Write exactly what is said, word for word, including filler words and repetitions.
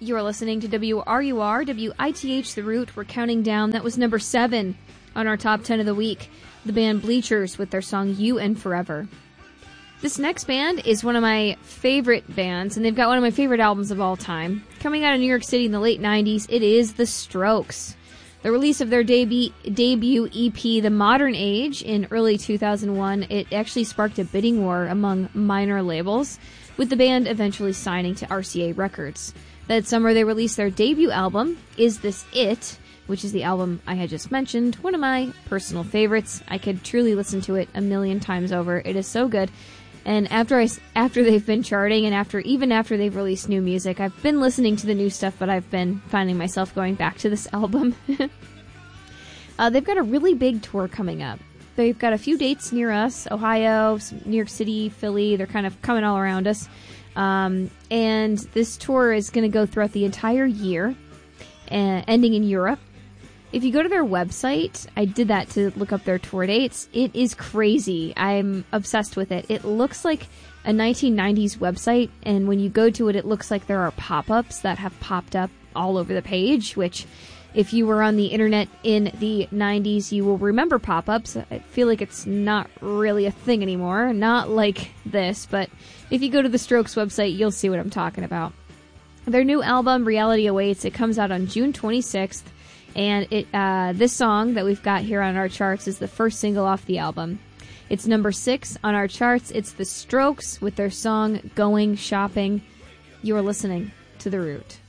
You're listening to W R U R, W I T H The Root. We're counting down. That was number seven on our top ten of the week. The band Bleachers with their song You and Forever. This next band is one of my favorite bands, and they've got one of my favorite albums of all time. Coming out of New York City in the late nineties, it is The Strokes. The release of their debut, debut E P, The Modern Age, in early two thousand one, it actually sparked a bidding war among minor labels, with the band eventually signing to R C A Records. That summer, they released their debut album, Is This It?, which is the album I had just mentioned, one of my personal favorites. I could truly listen to it a million times over. It is so good. And after I, after they've been charting, and after even after they've released new music, I've been listening to the new stuff, but I've been finding myself going back to this album. uh, they've got a really big tour coming up. They've got a few dates near us, Ohio, New York City, Philly. They're kind of coming all around us. Um, and this tour is going to go throughout the entire year, uh, ending in Europe. If you go to their website, I did that to look up their tour dates. It is crazy. I'm obsessed with it. It looks like a nineteen nineties website, and when you go to it, it looks like there are pop-ups that have popped up all over the page, which, if you were on the internet in the nineties, you will remember pop-ups. I feel like it's not really a thing anymore. Not like this, but if you go to the Strokes website, you'll see what I'm talking about. Their new album, Reality Awaits, it comes out on June twenty-sixth. And it uh, this song that we've got here on our charts is the first single off the album. It's number six on our charts. It's The Strokes with their song Going Shopping. You're listening to The Root.